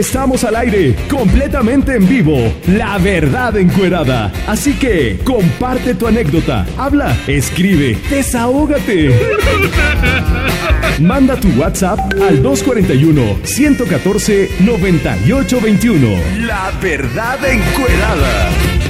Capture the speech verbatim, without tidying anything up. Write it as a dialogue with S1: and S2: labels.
S1: Estamos al aire, completamente en vivo. La verdad encuerada. Así que comparte tu anécdota, habla, escribe, desahógate. Manda tu WhatsApp al dos cuatro uno, uno uno cuatro, nueve ocho dos uno. La verdad encuerada.